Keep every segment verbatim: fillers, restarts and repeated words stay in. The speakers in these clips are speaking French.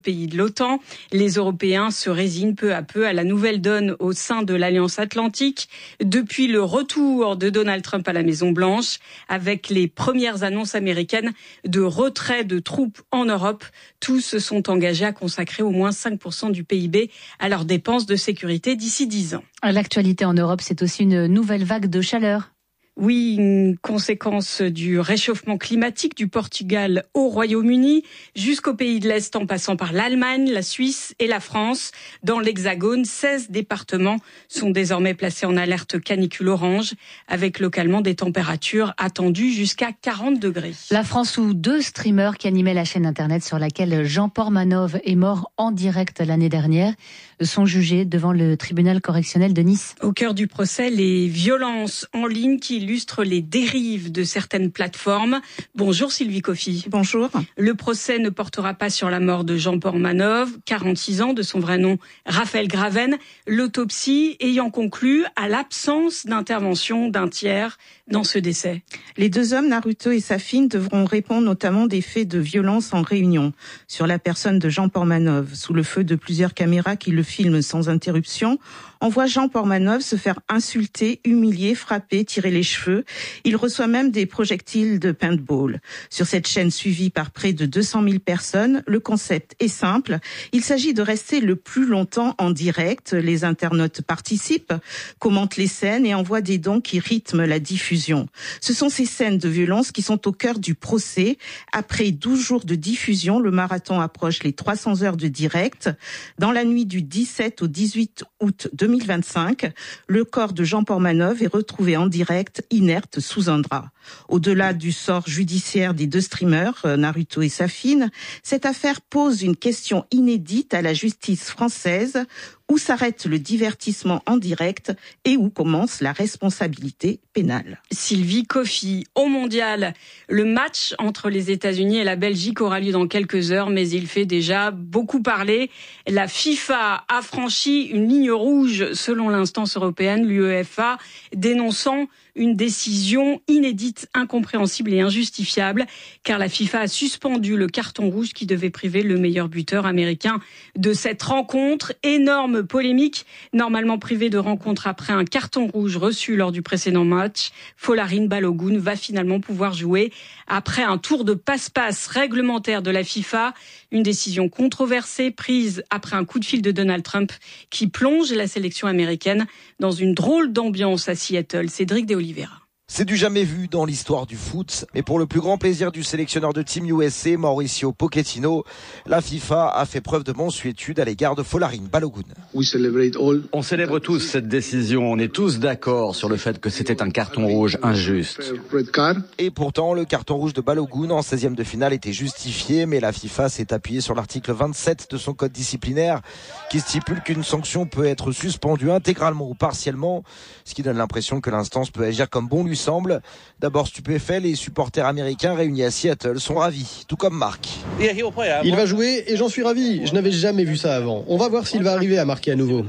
pays de l'OTAN. Les Européens se résignent peu à peu à la nouvelle donne au sein de l'Alliance Atlantique. Depuis le retour de Donald Trump à la Maison-Blanche, avec les premières annonces américaines de retrait de troupes en Europe, tous se sont engagés à consacrer au moins cinq pour cent du P I B à leurs dépenses de sécurité d'ici dix ans. L'actualité en Europe, c'est aussi une nouvelle vague de chaleur. Oui, une conséquence du réchauffement climatique du Portugal au Royaume-Uni, jusqu'aux pays de l'Est en passant par l'Allemagne, la Suisse et la France. Dans l'Hexagone, seize départements sont désormais placés en alerte canicule orange, avec localement des températures attendues jusqu'à quarante degrés. La France où deux streamers qui animaient la chaîne internet sur laquelle Jean Portmanov est mort en direct l'année dernière sont jugés devant le tribunal correctionnel de Nice. Au cœur du procès, les violences en ligne qui illustrent les dérives de certaines plateformes. Bonjour Sylvie Coffy. Bonjour. Le procès ne portera pas sur la mort de Jean Portmanov, quarante-six ans, de son vrai nom Raphaël Graven, l'autopsie ayant conclu à l'absence d'intervention d'un tiers dans ce décès. Les deux hommes, Naruto et Safin, devront répondre notamment des faits de violence en réunion sur la personne de Jean Portmanov. Sous le feu de plusieurs caméras qui le filment sans interruption, on voit Jean Portmanov se faire insulter, humilier, frapper, tirer les cheveux. Il reçoit même des projectiles de paintball. Sur cette chaîne suivie par près de deux cent mille personnes, le concept est simple. Il s'agit de rester le plus longtemps en direct. Les internautes participent, commentent les scènes et envoient des dons qui rythment la diffusion. Ce sont ces scènes de violence qui sont au cœur du procès. Après douze jours de diffusion, le marathon approche les trois cents heures de direct. Dans la nuit du dix-sept au dix-huit août deux mille vingt-cinq, le corps de Jean Portmanov est retrouvé en direct, inerte sous un drap. Au-delà du sort judiciaire des deux streamers, Naruto et Safin, cette affaire pose une question inédite à la justice française. Où s'arrête le divertissement en direct et où commence la responsabilité pénale? Sylvie Coffy, au mondial, le match entre les États-Unis et la Belgique aura lieu dans quelques heures, mais il fait déjà beaucoup parler. La FIFA a franchi une ligne rouge selon l'instance européenne, l'UEFA, dénonçant une décision inédite, incompréhensible et injustifiable, car la FIFA a suspendu le carton rouge qui devait priver le meilleur buteur américain de cette rencontre. Énorme polémique, normalement privé de rencontre après un carton rouge reçu lors du précédent match. Folarin Balogun va finalement pouvoir jouer après un tour de passe-passe réglementaire de la FIFA. Une décision controversée prise après un coup de fil de Donald Trump qui plonge la sélection américaine dans une drôle d'ambiance à Seattle. Cédric de Oliveira. C'est du jamais vu dans l'histoire du foot, mais pour le plus grand plaisir du sélectionneur de Team U S A, Mauricio Pochettino, la FIFA a fait preuve de mansuétude à l'égard de Folarin Balogun. On célèbre tous cette décision, on est tous d'accord sur le fait que c'était un carton rouge injuste. Et pourtant, le carton rouge de Balogun en seizième de finale était justifié, mais la FIFA s'est appuyée sur l'article vingt-sept de son code disciplinaire qui stipule qu'une sanction peut être suspendue intégralement ou partiellement, ce qui donne l'impression que l'instance peut agir comme bon lui semble. D'abord stupéfait, les supporters américains réunis à Seattle sont ravis, tout comme Marc. Il va jouer et j'en suis ravi. Je n'avais jamais vu ça avant. On va voir s'il va arriver à marquer à nouveau.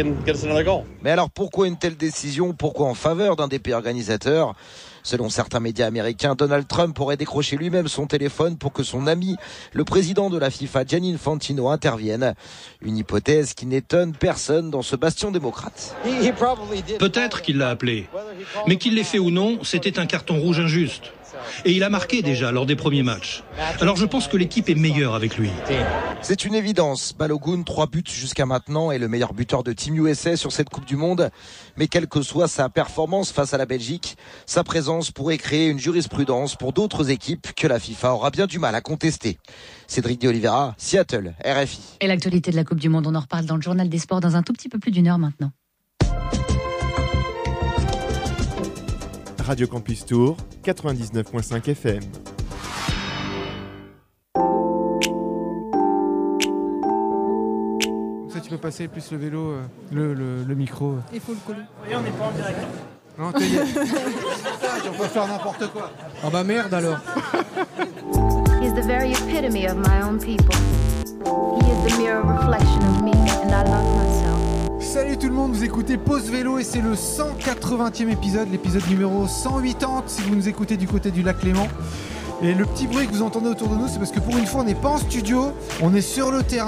Mais alors pourquoi une telle décision? Pourquoi en faveur d'un des pays organisateurs? Selon certains médias américains, Donald Trump aurait décroché lui-même son téléphone pour que son ami, le président de la FIFA, Gianni Infantino, intervienne. Une hypothèse qui n'étonne personne dans ce bastion démocrate. Peut-être qu'il l'a appelé. Mais qu'il l'ait fait ou non, c'était un carton rouge injuste. Et il a marqué déjà lors des premiers matchs. Alors je pense que l'équipe est meilleure avec lui. C'est une évidence. Balogun, trois buts jusqu'à maintenant, est le meilleur buteur de Team U S A sur cette Coupe du Monde. Mais quelle que soit sa performance face à la Belgique, sa présence pourrait créer une jurisprudence pour d'autres équipes que la FIFA aura bien du mal à contester. Cédric de Oliveira, Seattle, R F I. Et l'actualité de la Coupe du Monde, on en reparle dans le journal des sports dans un tout petit peu plus d'une heure maintenant. Radio Campus Tour, quatre-vingt-dix-neuf virgule cinq F M. Ça, tu peux passer plus le vélo, euh, le, le, le micro. Il faut le coller. Et on n'est pas en direct. Non, t'es on peut faire n'importe quoi. Ah bah merde alors. He's the very epitome of my own people. He is the mirror reflection of me and I love myself. Salut tout le monde, vous écoutez Pause Vélo et c'est le cent quatre-vingtième épisode, l'épisode numéro cent quatre-vingts si vous nous écoutez du côté du lac Léman. Et le petit bruit que vous entendez autour de nous, c'est parce que pour une fois, on n'est pas en studio, on est sur le terrain.